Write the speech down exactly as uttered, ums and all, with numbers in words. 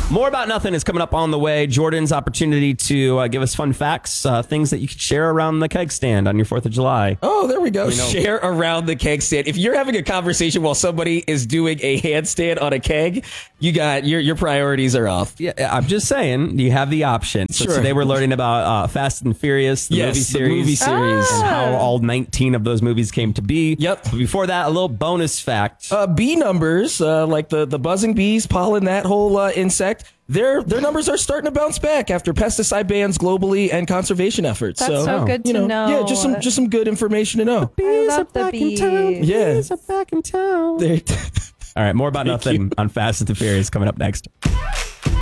More About Nothing is coming up on the way. Jordan's opportunity to uh, give us fun facts, uh, things that you could share around the keg stand on your fourth of July. Oh, there we go. You know. Share around the keg stand. If you're having a conversation while somebody is doing a handstand on a keg, you got your your priorities are off. Yeah, I'm just saying, you have the option. So Sure. today we're learning about uh, Fast and Furious, the Yes, movie the series, movie series. and how all nineteen of those movies came to be. Yep. But before that, a little bonus fact. Uh, bee numbers, uh, like the, the buzzing bees, pollen, that whole uh, insect, their their numbers are starting to bounce back after pesticide bans globally and conservation efforts. That's so good you to know, know. Yeah, just some just some good information to know. I love the bees. Yeah. Bees are back in town. There- All right, More About Nothing on Fast and the Furious coming up next.